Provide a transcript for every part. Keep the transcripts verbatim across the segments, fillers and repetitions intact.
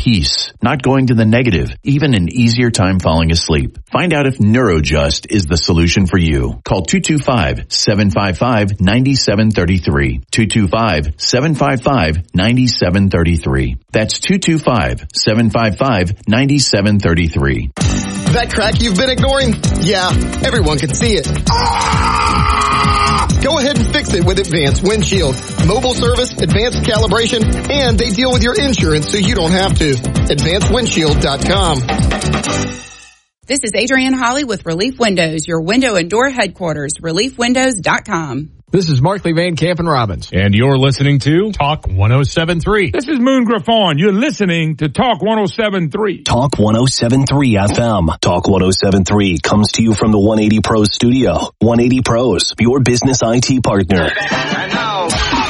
peace, not going to the negative, even an easier time falling asleep. Find out if NeuroJust is the solution for you. Call two two five, seven five five, nine seven three three. two two five, seven five five, nine seven three three. That's two two five, seven five five, nine seven three three. That crack you've been ignoring? Yeah, everyone can see it. Ah! Go ahead and fix it with Advanced Windshield. Mobile service, advanced calibration, and they deal with your insurance so you don't have to. advanced windshield dot com. This is Adrienne Holly with Relief Windows, your window and door headquarters, relief windows dot com. This is Markley Van Camp and Robbins. And you're listening to Talk one oh seven point three. This is Moon Griffon. You're listening to Talk one oh seven point three. Talk one oh seven point three F M. Talk one oh seven point three comes to you from the one eighty Pros studio. one eighty Pros, your business I T partner. And now,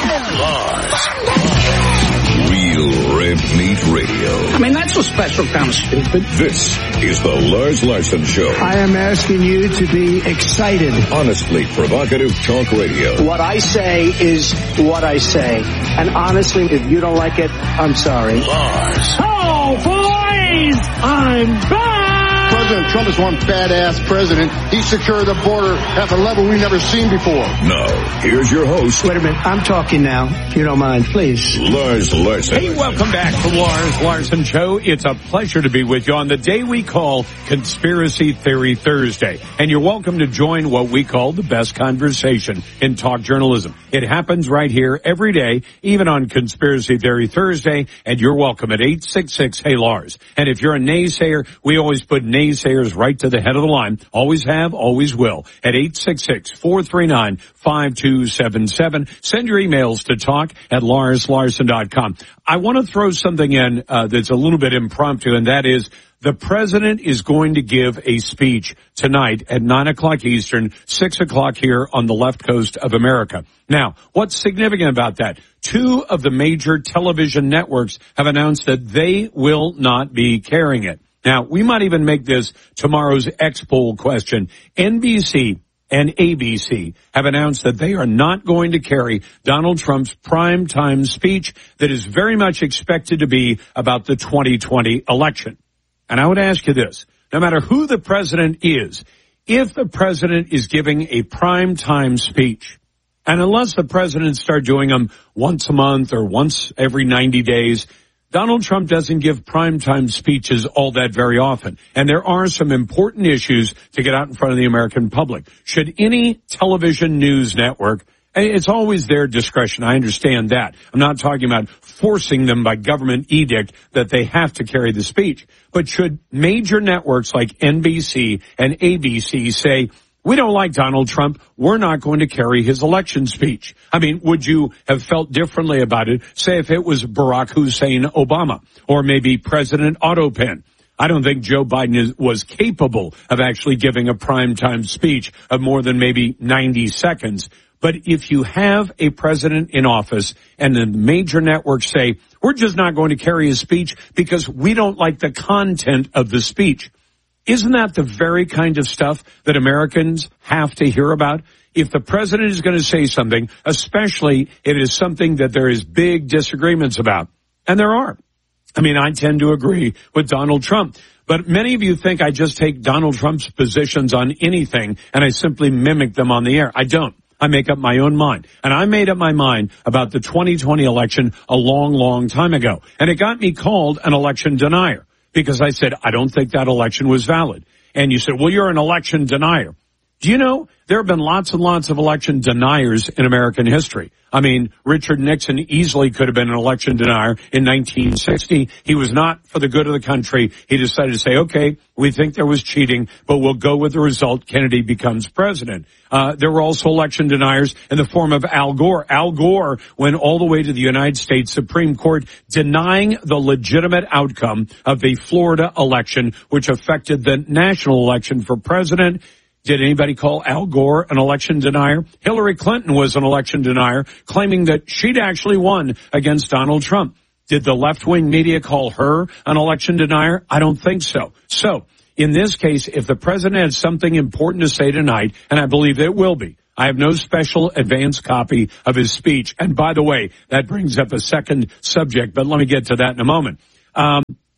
Real Red Meat Radio. I mean, that's a special kind of stupid. This is the Lars Larson Show. I am asking you to be excited. Honestly provocative talk radio. What I say is what I say. And honestly, if you don't like it, I'm sorry. Lars. Oh, boys! I'm back! President Trump is one badass president. He secured the border at a level we've never seen before. Now, here's your host. Wait a minute. I'm talking now. If you don't mind, please. Lars Larson. Hey, welcome back to Lars Larson Show. It's a pleasure to be with you on the day we call Conspiracy Theory Thursday. And you're welcome to join what we call the best conversation in talk journalism. It happens right here every day, even on Conspiracy Theory Thursday. And you're welcome at eight six six, hey Lars. And if you're a naysayer, we always put naysayers right to the head of the line. Always have, always will. At eight six six, four three nine, five two seven seven. Send your emails to talk at lars larson dot com. I want to throw something in uh, that's a little bit impromptu, and that is the president is going to give a speech tonight at nine o'clock Eastern, six o'clock here on the left coast of America. Now, what's significant about that? Two of the major television networks have announced that they will not be carrying it. Now, we might even make this tomorrow's X-Poll question. N B C and A B C have announced that they are not going to carry Donald Trump's primetime speech that is very much expected to be about the twenty twenty election. And I would ask you this, no matter who the president is, if the president is giving a primetime speech, and unless the president starts doing them once a month or once every ninety days, Donald Trump doesn't give primetime speeches all that very often. And there are some important issues to get out in front of the American public. Should any television news network, and it's always their discretion, I understand that. I'm not talking about forcing them by government edict that they have to carry the speech. But should major networks like N B C and A B C say, we don't like Donald Trump, we're not going to carry his election speech? I mean, would you have felt differently about it, say, if it was Barack Hussein Obama or maybe President Otto Penn? I don't think Joe Biden is, was capable of actually giving a primetime speech of more than maybe ninety seconds. But if you have a president in office and the major networks say, we're just not going to carry his speech because we don't like the content of the speech, isn't that the very kind of stuff that Americans have to hear about? If the president is going to say something, especially it is something that there is big disagreements about, and there are. I mean, I tend to agree with Donald Trump. But many of you think I just take Donald Trump's positions on anything and I simply mimic them on the air. I don't. I make up my own mind. And I made up my mind about the twenty twenty election a long, long time ago. And it got me called an election denier because I said, I don't think that election was valid. And you said, well, you're an election denier. Do you know there have been lots and lots of election deniers in American history? I mean, Richard Nixon easily could have been an election denier in nineteen sixty. He was not for the good of the country. He decided to say, okay, we think there was cheating, but we'll go with the result. Kennedy becomes president. Uh, there were also election deniers in the form of Al Gore. Al Gore went all the way to the United States Supreme Court denying the legitimate outcome of the Florida election, which affected the national election for president. Did anybody call Al Gore an election denier? Hillary Clinton was an election denier, claiming that she'd actually won against Donald Trump. Did the left-wing media call her an election denier? I don't think so. So, in this case, if the president had something important to say tonight, and I believe it will be, I have no special advance copy of his speech. And by the way, that brings up a second subject, but let me get to that in a moment. Um,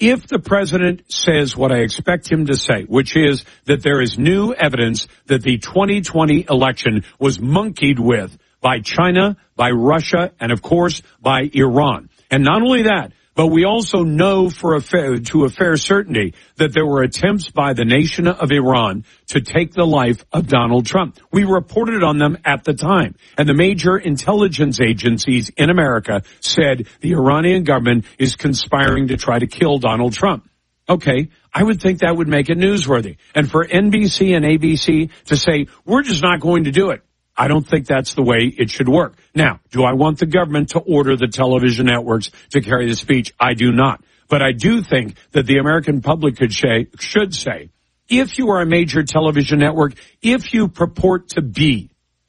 If the president says what I expect him to say, which is that there is new evidence that the twenty twenty election was monkeyed with by China, by Russia, and of course by Iran. And not only that, but we also know for a fair, to a fair certainty that there were attempts by the nation of Iran to take the life of Donald Trump. We reported on them at the time. And the major intelligence agencies in America said the Iranian government is conspiring to try to kill Donald Trump. Okay, I would think that would make it newsworthy. And for N B C and A B C to say, we're just not going to do it, I don't think that's the way it should work. Now, do I want the government to order the television networks to carry the speech? I do not. But I do think that the American public could say, should say, if you are a major television network, if you purport to be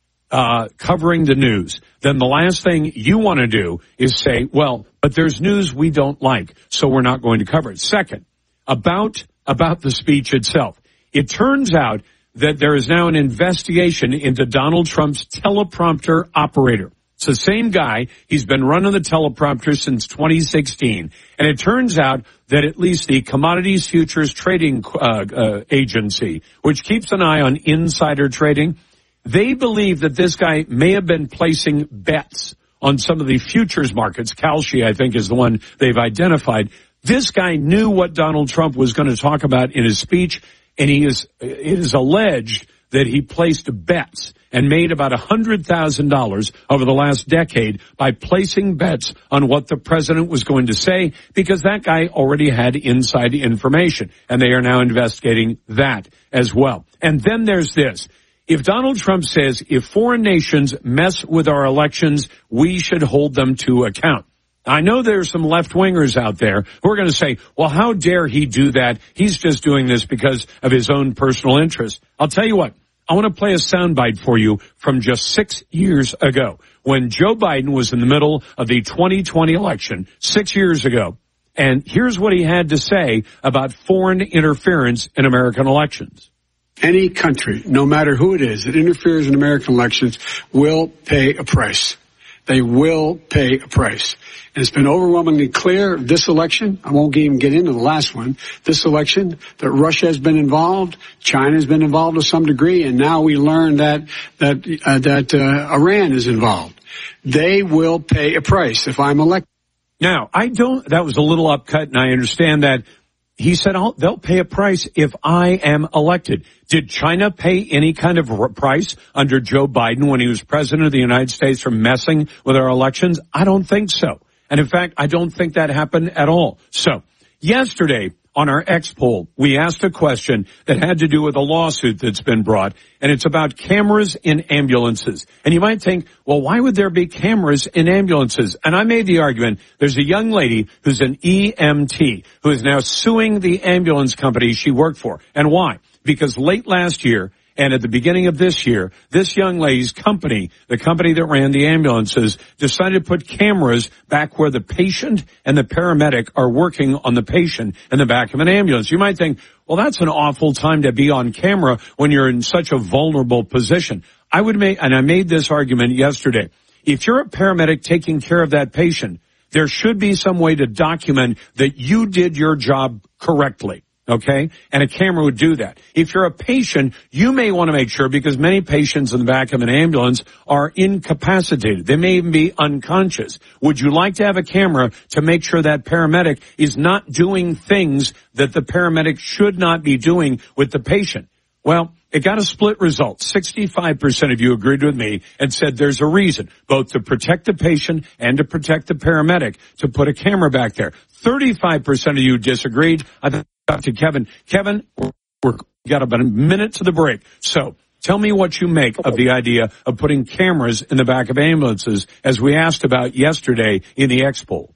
uh covering the news, then the last thing you want to do is say, well, but there's news we don't like, so we're not going to cover it. Second, about about the speech itself. It turns out that there is now an investigation into Donald Trump's teleprompter operator. It's the same guy. He's been running the teleprompter since twenty sixteen. And it turns out that at least the Commodities Futures Trading uh, uh, Agency, which keeps an eye on insider trading, they believe that this guy may have been placing bets on some of the futures markets. Kalshi, I think, is the one they've identified. This guy knew what Donald Trump was going to talk about in his speech. And he is, it is alleged that he placed bets and made about one hundred thousand dollars over the last decade by placing bets on what the president was going to say, because that guy already had inside information. And they are now investigating that as well. And then there's this. If Donald Trump says if foreign nations mess with our elections, we should hold them to account. I know there's some left-wingers out there who are going to say, well, how dare he do that? He's just doing this because of his own personal interest. I'll tell you what, I want to play a soundbite for you from just six years ago when Joe Biden was in the middle of the twenty twenty election, six years ago. And here's what he had to say about foreign interference in American elections. Any country, no matter who it is, that interferes in American elections will pay a price. They will pay a price. And it's been overwhelmingly clear this election, I won't even get into the last one, this election, that Russia has been involved, China has been involved to some degree, and now we learn that that uh, that uh, Iran is involved. They will pay a price if I'm elected. Now, I don't, that was a little upcut, and I understand that. He said, oh, they'll pay a price if I am elected. Did China pay any kind of price under Joe Biden when he was president of the United States for messing with our elections? I don't think so. And in fact, I don't think that happened at all. So yesterday on our X poll, we asked a question that had to do with a lawsuit that's been brought, and it's about cameras in ambulances. And you might think, well, why would there be cameras in ambulances? And I made the argument, there's a young lady who's an E M T who is now suing the ambulance company she worked for. And why? Because late last year, and at the beginning of this year, this young lady's company, the company that ran the ambulances, decided to put cameras back where the patient and the paramedic are working on the patient in the back of an ambulance. You might think, well, that's an awful time to be on camera when you're in such a vulnerable position. I would make, and I made this argument yesterday, if you're a paramedic taking care of that patient, there should be some way to document that you did your job correctly. Okay? And a camera would do that. If you're a patient, you may want to make sure, because many patients in the back of an ambulance are incapacitated. They may even be unconscious. Would you like to have a camera to make sure that paramedic is not doing things that the paramedic should not be doing with the patient? Well, it got a split result. sixty-five percent of you agreed with me and said there's a reason, both to protect the patient and to protect the paramedic, to put a camera back there. thirty-five percent of you disagreed. I think to Kevin. Kevin, we're, we're got about a minute to the break. So tell me what you make of the idea of putting cameras in the back of ambulances, as we asked about yesterday in the X poll.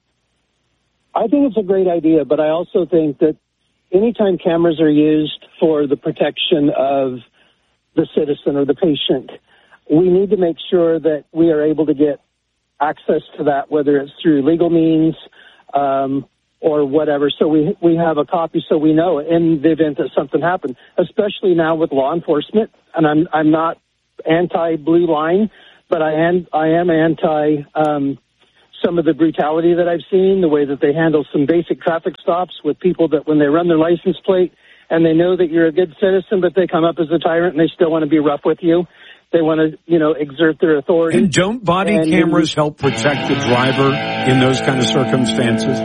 I think it's a great idea, but I also think that anytime cameras are used for the protection of the citizen or the patient, we need to make sure that we are able to get access to that, whether it's through legal means, um, or whatever, so we we have a copy so we know in the event that something happened, especially now with law enforcement. And I'm I'm not anti-blue line, but I am I am anti um, some of the brutality that I've seen, the way that they handle some basic traffic stops with people that when they run their license plate and they know that you're a good citizen, but they come up as a tyrant and they still want to be rough with you. They want to, you know, exert their authority. And don't body and cameras help protect the driver in those kind of circumstances?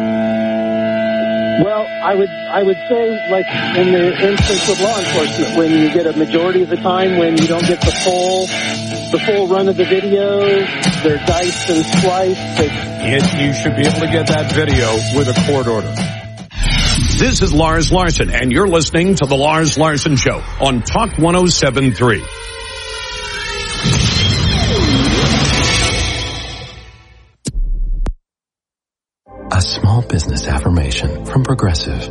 Well, I would I would say, like in the instance with law enforcement, when you get a majority of the time when you don't get the full the full run of the video, they're diced and spliced. They... And you should be able to get that video with a court order. This is Lars Larson, and you're listening to the Lars Larson Show on Talk one oh seven point three. A small business affirmation from Progressive.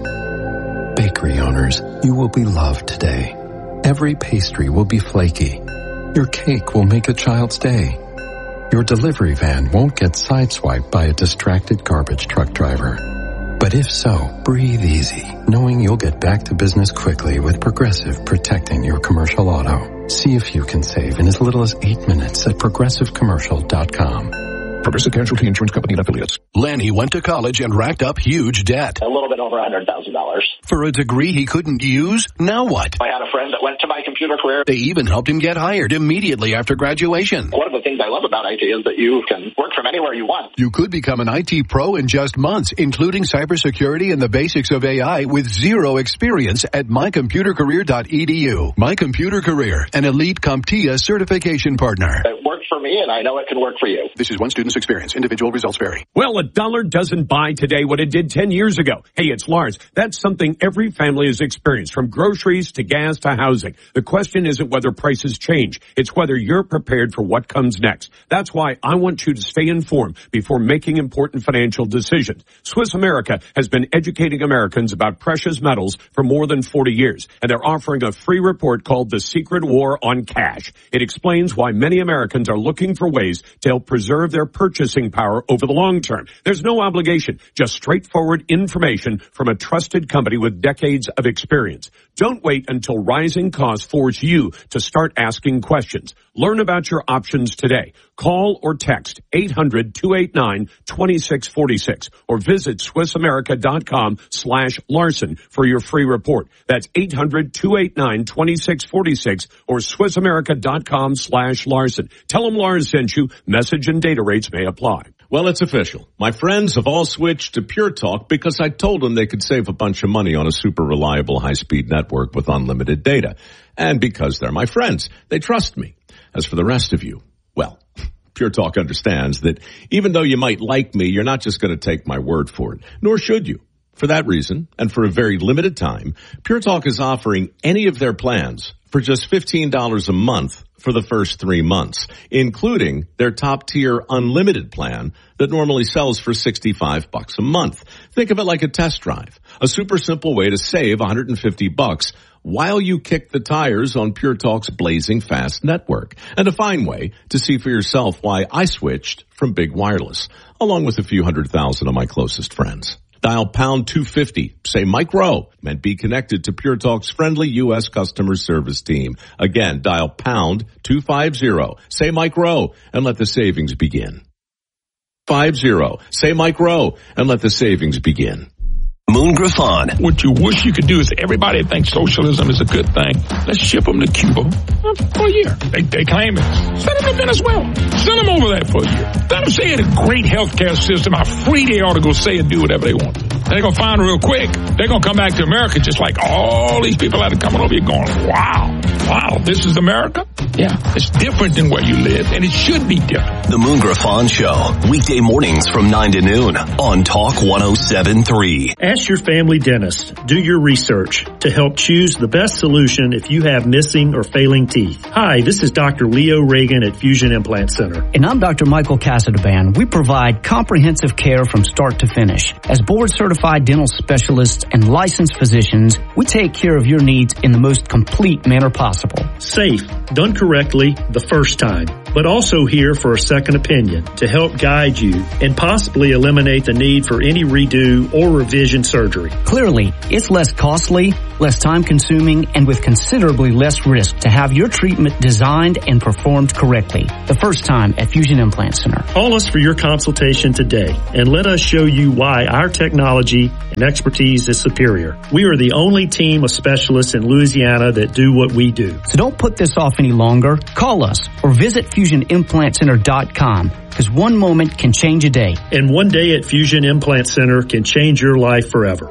Bakery owners, you will be loved today. Every pastry will be flaky. Your cake will make a child's day. Your delivery van won't get sideswiped by a distracted garbage truck driver. But if so, breathe easy, knowing you'll get back to business quickly with Progressive protecting your commercial auto. See if you can save in as little as eight minutes at progressive commercial dot com. Progressive Casualty Insurance Company and Affiliates. Lanny went to college and racked up huge debt. A little bit over one hundred thousand dollars. For a degree he couldn't use? Now what? I had a friend that went to my computer career. They even helped him get hired immediately after graduation. One of the things I love about I T is that you can work from anywhere you want. You could become an I T pro in just months, including cybersecurity and the basics of A I with zero experience at my computer career dot e d u. My Computer Career, an elite CompTIA certification partner. It worked for me, and I know it can work for you. This is one student's experience. Individual results vary. Well, a dollar doesn't buy today what it did ten years ago. Hey, it's Lars. That's something every family has experienced, from groceries to gas to housing. The question isn't whether prices change. It's whether you're prepared for what comes next. That's why I want you to stay informed before making important financial decisions. Swiss America has been educating Americans about precious metals for more than forty years, and they're offering a free report called The Secret War on Cash. It explains why many Americans are looking for ways to help preserve their purchasing power over the long term. There's no obligation, just straightforward information from a trusted company with decades of experience. Don't wait until rising costs force you to start asking questions. Learn about your options today. Call or text eight hundred, two eight nine, two six four six or visit swiss america dot com slash Larson for your free report. That's eight hundred, two eight nine, two six four six or swiss america dot com slash Larson. Tell them Lars sent you. Message and data rates may apply. Well, it's official. My friends have all switched to Pure Talk because I told them they could save a bunch of money on a super reliable high-speed network with unlimited data. And because they're my friends, they trust me. As for the rest of you, well, Pure Talk understands that even though you might like me, you're not just going to take my word for it, nor should you. For that reason, and for a very limited time, Pure Talk is offering any of their plans for just fifteen dollars a month for the first three months, including their top-tier unlimited plan that normally sells for sixty-five bucks a month. Think of it like a test drive, a super simple way to save one hundred fifty bucks while you kick the tires on Pure Talk's blazing fast network, and a fine way to see for yourself why I switched from big wireless, along with a few hundred thousand of my closest friends. Dial pound two fifty, say Mike Rowe, and be connected to Pure Talk's friendly U S customer service team. Again, dial pound two fifty, say Mike Rowe, and let the savings begin. five zero, say Mike Rowe, and let the savings begin. Moon Griffon. What you wish you could do is everybody thinks socialism is a good thing. Let's ship them to Cuba for a year. They, they claim it. Send them to Venezuela. Send them over there for a year. Let them say in a great healthcare system how free they ought to go say and do whatever they want. And they're going to find real quick, they're going to come back to America just like all these people that are coming over here going, wow, wow, this is America? Yeah, it's different than where you live, and it should be different. The Moon Griffon Show, weekday mornings from nine to noon on Talk one oh seven point three. Ask your family dentist, do your research to help choose the best solution if you have missing or failing teeth. Hi, this is Doctor Leo Reagan at Fusion Implant Center. And I'm Doctor Michael Casadaband. We provide comprehensive care from start to finish. As board certified certified dental specialists and licensed physicians, we take care of your needs in the most complete manner possible. Safe, done correctly the first time, but also here for a second opinion to help guide you and possibly eliminate the need for any redo or revision surgery. Clearly, it's less costly, less time consuming, and with considerably less risk to have your treatment designed and performed correctly the first time at Fusion Implant Center. Call us for your consultation today and let us show you why our technology and expertise is superior. We are the only team of specialists in Louisiana that do what we do. So don't put this off any longer. Call us or visit fusion implant center dot com, because one moment can change a day. And one day at Fusion Implant Center can change your life forever.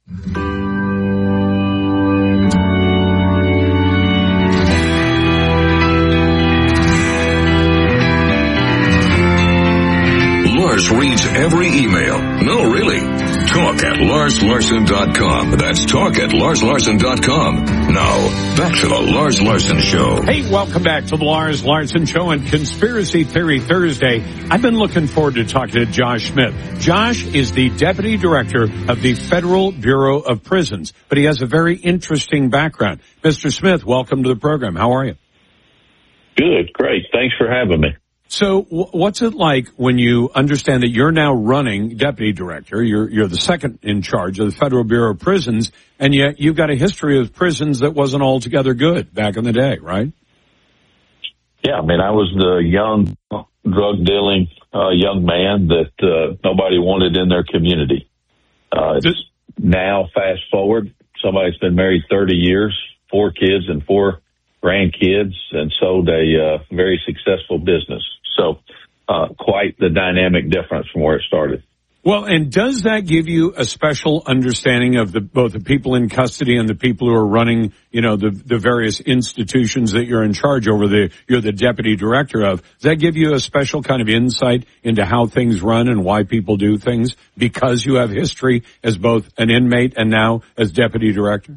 Lars reads every email. No, really. Talk at Lars Larson dot com. That's talk at Lars Larson dot com. Now, back to the Lars Larson Show. Hey, welcome back to the Lars Larson Show and Conspiracy Theory Thursday. I've been looking forward to talking to Josh Smith. Josh is the Deputy Director of the Federal Bureau of Prisons, but he has a very interesting background. Mister Smith, welcome to the program. How are you? Good, great. Thanks for having me. So what's it like when you understand that you're now running deputy director, you're, you're the second in charge of the Federal Bureau of Prisons, and yet you've got a history of prisons that wasn't altogether good back in the day, right? Yeah, I mean, I was the young drug dealing uh, young man that uh, nobody wanted in their community. Uh, it's now, fast forward, somebody's been married thirty years, four kids and four grandkids, and sold a uh, very successful business. So uh, quite the dynamic difference from where it started. Well, and does that give you a special understanding of the, both the people in custody and the people who are running, you know, the, the various institutions that you're in charge over, the, you're the deputy director of? Does that give you a special kind of insight into how things run and why people do things because you have history as both an inmate and now as deputy director?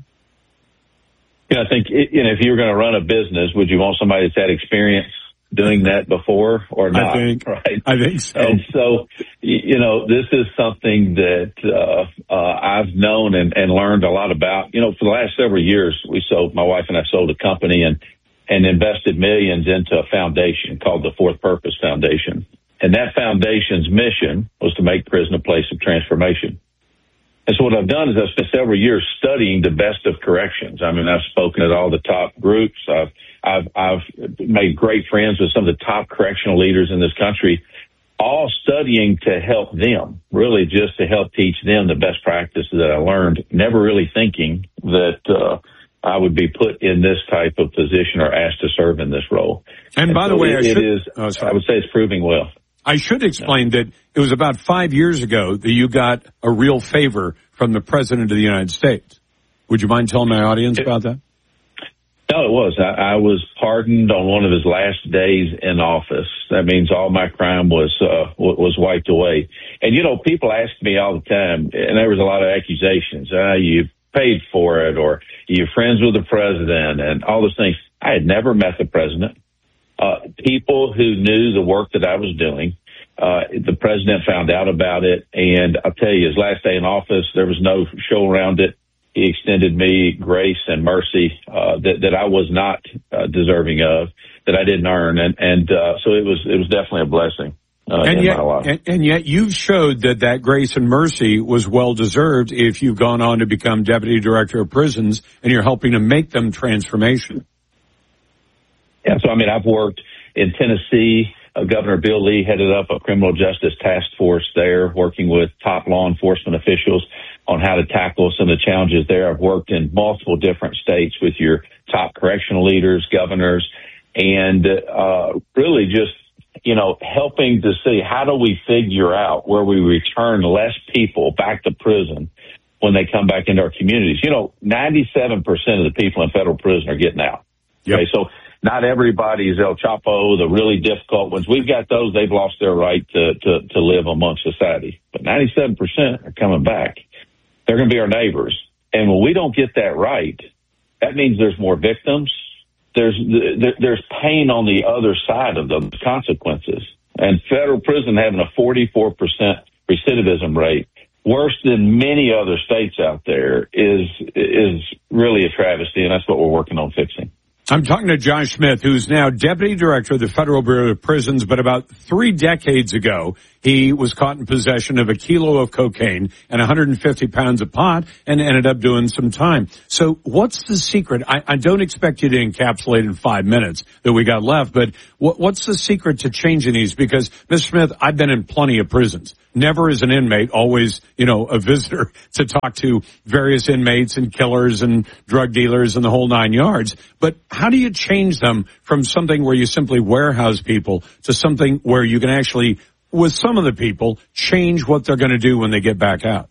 You know, I think, you know, if you were going to run a business, would you want somebody that's had experience doing that before or not? I think, right? I think so. And so, you know, this is something that uh, uh, I've known and, and learned a lot about. You know, for the last several years, we sold, my wife and I sold a company and, and invested millions into a foundation called the Fourth Purpose Foundation. And that foundation's mission was to make prison a place of transformation. And so what I've done is I've spent several years studying the best of corrections. I mean, I've spoken at all the top groups. I've, I've, I've made great friends with some of the top correctional leaders in this country, all studying to help them, really just to help teach them the best practices that I learned, never really thinking that, uh, I would be put in this type of position or asked to serve in this role. And, and by so the way, it, I should, it is, oh, I would say it's proving well. I should explain that it was about five years ago that you got a real favor from the President of the United States. Would you mind telling my audience about that? No, it was. I, I was pardoned on one of his last days in office. That means all my crime was uh, was wiped away. And, you know, people ask me all the time, and there was a lot of accusations. Uh, you paid for it, or you're friends with the president, and all those things. I had never met the president. Uh, people who knew the work that I was doing, uh, the president found out about it. And I'll tell you, his last day in office, there was no show around it. He extended me grace and mercy, uh, that, that I was not uh, deserving of, that I didn't earn. And, and, uh, so it was, it was definitely a blessing. Uh, and in yet, my life. And, and yet you've showed that that grace and mercy was well deserved if you've gone on to become Deputy Director of Prisons and you're helping to make them transformation. Yeah, so I mean, I've worked in Tennessee. Uh, Governor Bill Lee headed up a criminal justice task force there, working with top law enforcement officials on how to tackle some of the challenges there. I've worked in multiple different states with your top correctional leaders, governors, and uh really just, you know, helping to see how do we figure out where we return less people back to prison when they come back into our communities. You know, ninety-seven percent of the people in federal prison are getting out. Yep. Okay, so not everybody is El Chapo, the really difficult ones. We've got those. They've lost their right to, to, to live amongst society. But ninety-seven percent are coming back. They're going to be our neighbors. And when we don't get that right, that means there's more victims. There's, there's pain on the other side of the consequences. And federal prison having a forty-four percent recidivism rate worse than many other states out there, is is really a travesty, and that's what we're working on fixing. I'm talking to Josh Smith, who's now Deputy Director of the Federal Bureau of Prisons, but about three decades ago, he was caught in possession of a kilo of cocaine and one hundred fifty pounds of pot and ended up doing some time. So what's the secret? I, I don't expect you to encapsulate in five minutes that we got left, but what, what's the secret to changing these? Because, Mister Smith, I've been in plenty of prisons. Never as an inmate, always, you know, a visitor to talk to various inmates and killers and drug dealers and the whole nine yards. But how do you change them from something where you simply warehouse people to something where you can actually, with some of the people, change what they're going to do when they get back out?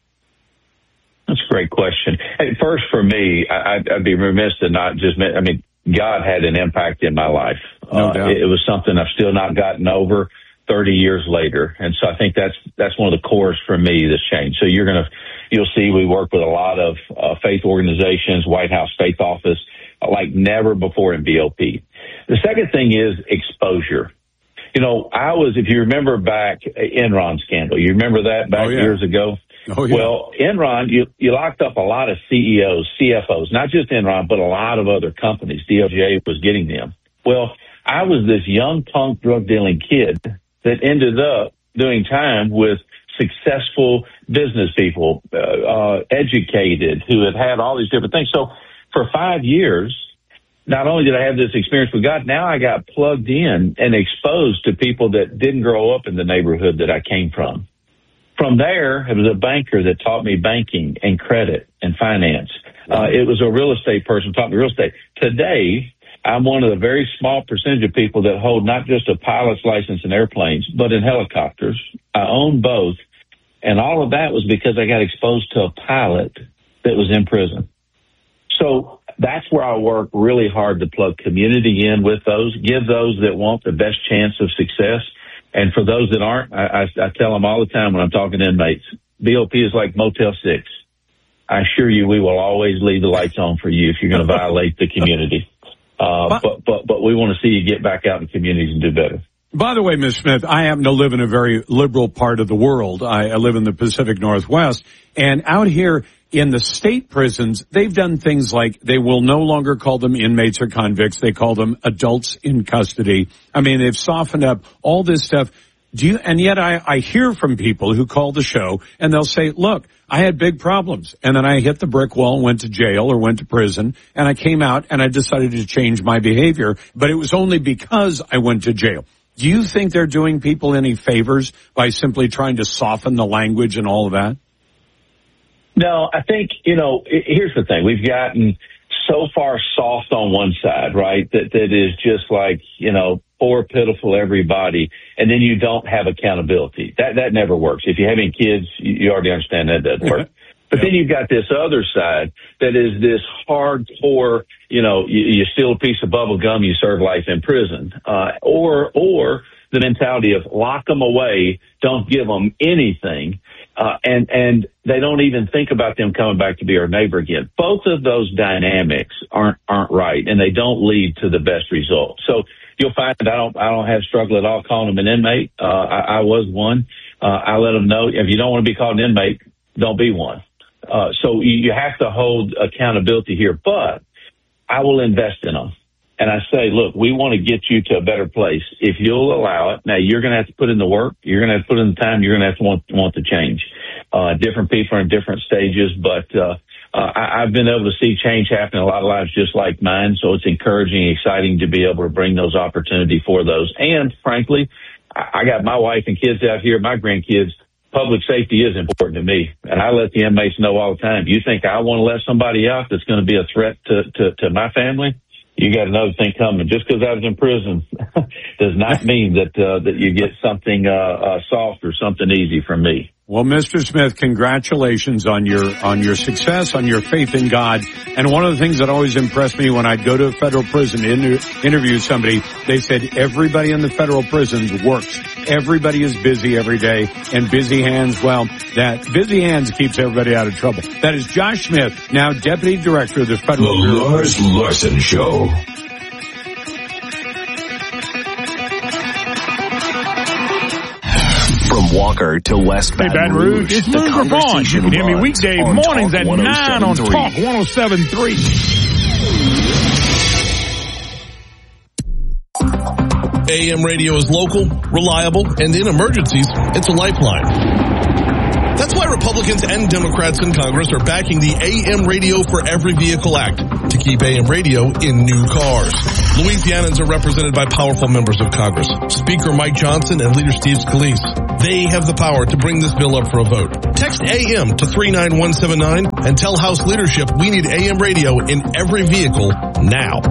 That's a great question. Hey, first, for me, I'd, I'd be remiss to not just, I mean, God had an impact in my life. No uh, doubt. It, it was something I've still not gotten over thirty years later. And so I think that's, that's one of the cores for me, this change. So you're going to, you'll see we work with a lot of uh, faith organizations, White House Faith Office, like never before in B O P. The second thing is exposure. You know, I was, if you remember back, Enron scandal, you remember that back oh, yeah. years ago? Oh, yeah. Well, Enron, you, you locked up a lot of C E Os, C F Os, not just Enron, but a lot of other companies. D O J was getting them. Well, I was this young punk drug dealing kid that ended up doing time with successful business people, uh, uh, educated, who had had all these different things. So for five years, not only did I have this experience with God, now I got plugged in and exposed to people that didn't grow up in the neighborhood that I came from. From there, it was a banker that taught me banking and credit and finance. Uh, it was a real estate person who taught me real estate. Today, I'm one of the very small percentage of people that hold not just a pilot's license in airplanes, but in helicopters. I own both. And all of that was because I got exposed to a pilot that was in prison. So that's where I work really hard to plug community in with those, give those that want the best chance of success. And for those that aren't, I, I, I tell them all the time when I'm talking to inmates, B O P is like Motel six. I assure you we will always leave the lights on for you if you're going to violate the community. Uh, but, but, but we want to see you get back out in communities and do better. By the way, Miz Smith, I happen to live in a very liberal part of the world. I, I live in the Pacific Northwest, and out here in the state prisons, they've done things like they will no longer call them inmates or convicts. They call them adults in custody. I mean, they've softened up all this stuff. Do you, and yet I, I hear from people who call the show and they'll say, look, I had big problems and then I hit the brick wall and went to jail or went to prison and I came out and I decided to change my behavior, but it was only because I went to jail. Do you think they're doing people any favors by simply trying to soften the language and all of that? No, I think, you know, here's the thing. We've gotten so far soft on one side, right, that that is just like, you know, poor, pitiful everybody, and then you don't have accountability. That that never works. If you're having kids, you already understand that doesn't work. But then you've got this other side that is this hardcore, you know, you, you steal a piece of bubble gum, you serve life in prison, uh, or or the mentality of lock them away, don't give them anything. Uh, and, and they don't even think about them coming back to be our neighbor again. Both of those dynamics aren't, aren't right, and they don't lead to the best result. So you'll find that I don't, I don't have struggle at all calling them an inmate. Uh, I, I was one. Uh, I let them know if you don't want to be called an inmate, don't be one. Uh, so you, you have to hold accountability here, but I will invest in them. And I say, look, we want to get you to a better place. If you'll allow it, now you're going to have to put in the work. You're going to have to put in the time. You're going to have to want, want the change. Uh, different people are in different stages, but, uh, uh, I, I've been able to see change happen in a lot of lives just like mine. So it's encouraging, exciting to be able to bring those opportunities for those. And frankly, I, I got my wife and kids out here, my grandkids. Public safety is important to me, and I let the inmates know all the time. You think I want to let somebody out that's going to be a threat to, to, to my family? You got another thing coming. Just because I was in prison does not mean that uh, that you get something uh, uh, soft or something easy from me. Well, Mister Smith, congratulations on your on your success, on your faith in God. And one of the things that always impressed me when I'd go to a federal prison to inter- interview somebody, they said everybody in the federal prisons works. Everybody is busy every day, and busy hands, well, that busy hands keeps everybody out of trouble. That is Josh Smith, now Deputy Director of the Federal The Bureau. Lars Larson Show. From Walker to West Baton, hey, Baton Rouge. Rouge. It's Moon Vaughn. You can hear me weekday mornings at nine on Talk one oh seven point three. A M radio is local, reliable, and in emergencies, it's a lifeline. That's why Republicans and Democrats in Congress are backing the A M Radio for Every Vehicle Act to keep A M radio in new cars. Louisianans are represented by powerful members of Congress, Speaker Mike Johnson and Leader Steve Scalise. They have the power to bring this bill up for a vote. Text A M to three nine one seven nine and tell House leadership we need A M radio in every vehicle now.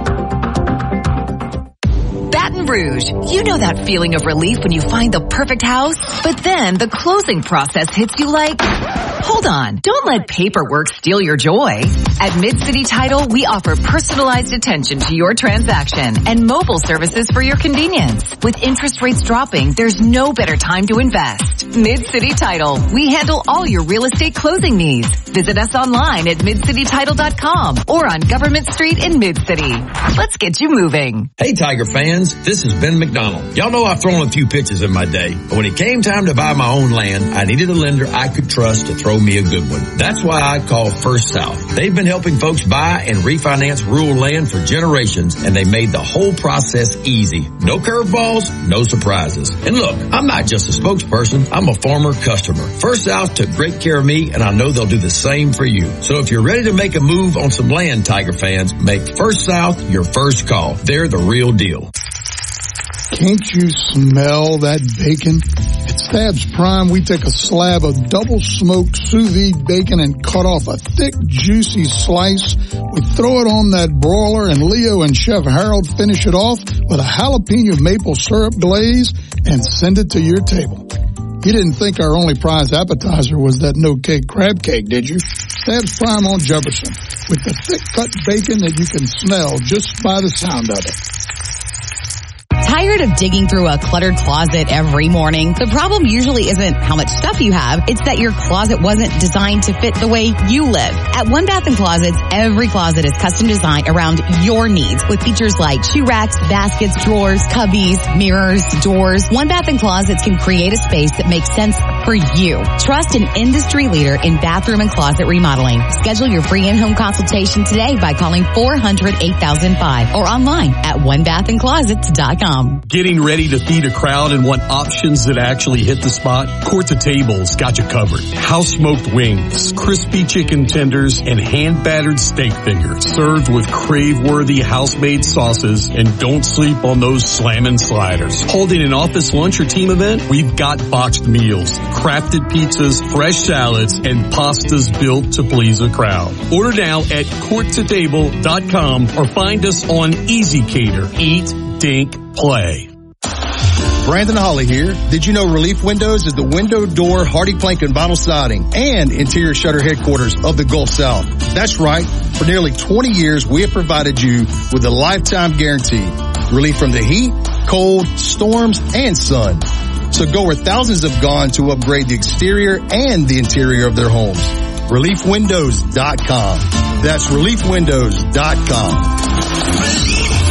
Baton Rouge. You know that feeling of relief when you find the perfect house, but then the closing process hits you like, hold on, don't let paperwork steal your joy. At Mid-City Title, we offer personalized attention to your transaction and mobile services for your convenience. With interest rates dropping, there's no better time to invest. Mid-City Title. We handle all your real estate closing needs. Visit us online at mid city title dot com or on Government Street in Mid-City. Let's get you moving. Hey, Tiger fans. This is Ben McDonald. Y'all know I've thrown a few pitches in my day, but when it came time to buy my own land, I needed a lender I could trust to throw me a good one. That's why I called First South. They've been helping folks buy and refinance rural land for generations, and they made the whole process easy. No curveballs, no surprises. And look, I'm not just a spokesperson, I'm a former customer. First South took great care of me, and I know they'll do the same for you. So if you're ready to make a move on some land, Tiger fans, make First South your first call. They're the real deal. Can't you smell that bacon? At Stabs Prime, we take a slab of double-smoked sous vide bacon and cut off a thick, juicy slice. We throw it on that broiler, and Leo and Chef Harold finish it off with a jalapeno maple syrup glaze and send it to your table. You didn't think our only prize appetizer was that no-cake crab cake, did you? Stabs Prime on Jefferson, with the thick-cut bacon that you can smell just by the sound of it. Tired of digging through a cluttered closet every morning? The problem usually isn't how much stuff you have. It's that your closet wasn't designed to fit the way you live. At One Bath and Closets, every closet is custom designed around your needs with features like shoe racks, baskets, drawers, cubbies, mirrors, doors. One Bath and Closets can create a space that makes sense for you. Trust an industry leader in bathroom and closet remodeling. Schedule your free in-home consultation today by calling four hundred, eight thousand five or online at one bath and closets dot com. Getting ready to feed a crowd and want options that actually hit the spot? Court to Table's got you covered. House smoked wings, crispy chicken tenders, and hand battered steak fingers served with crave-worthy house-made sauces, and don't sleep on those slammin' sliders. Holding an office lunch or team event? We've got boxed meals, crafted pizzas, fresh salads, and pastas built to please a crowd. Order now at court to table dot com or find us on Easy Cater. Eat, dink, play. Brandon Holly here. Did you know Relief Windows is the window, door, hardy plank, and vinyl siding and interior shutter headquarters of the Gulf South? That's right. For nearly twenty years, we have provided you with a lifetime guarantee. Relief from the heat, cold, storms, and sun. So go where thousands have gone to upgrade the exterior and the interior of their homes. relief windows dot com. That's relief windows dot com.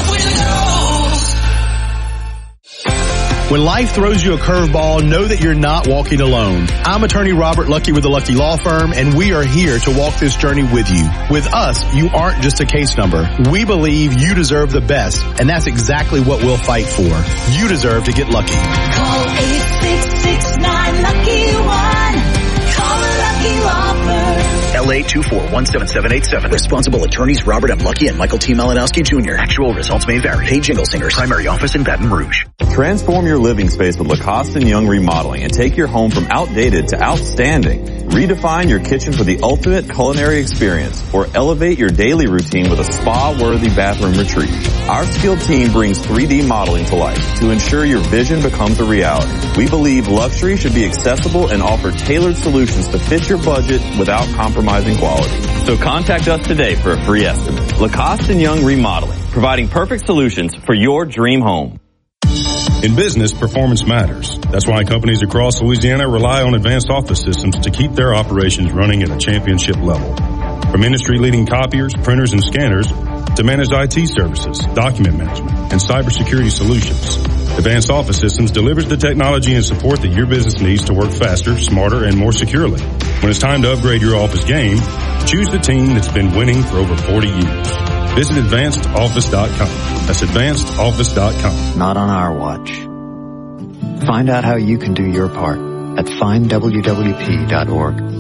When life throws you a curveball, know that you're not walking alone. I'm attorney Robert Lucky with the Lucky Law Firm, and we are here to walk this journey with you. With us, you aren't just a case number. We believe you deserve the best, and that's exactly what we'll fight for. You deserve to get lucky. Call eight six six nine lucky one. Call the Lucky Law Firm. L A two four one seven seven eight seven. Responsible attorneys Robert M. Lucky and Michael T. Malinowski Junior Actual results may vary. Hey Jingle Singers. Primary office in Baton Rouge. Transform your living space with Lacoste and Young Remodeling and take your home from outdated to outstanding. Redefine your kitchen for the ultimate culinary experience or elevate your daily routine with a spa-worthy bathroom retreat. Our skilled team brings three D modeling to life to ensure your vision becomes a reality. We believe luxury should be accessible and offer tailored solutions to fit your budget without compromising quality. So contact us today for a free estimate. Lacoste and Young Remodeling, providing perfect solutions for your dream home. In business, performance matters. That's why companies across Louisiana rely on advanced office systems to keep their operations running at a championship level. From industry-leading copiers, printers, and scanners to managed I T services, document management, and cybersecurity solutions, Advanced Office Systems delivers the technology and support that your business needs to work faster, smarter, and more securely. When it's time to upgrade your office game, choose the team that's been winning for over forty years. Visit advanced office dot com. That's advanced office dot com. Not on our watch. Find out how you can do your part at find w w p dot org.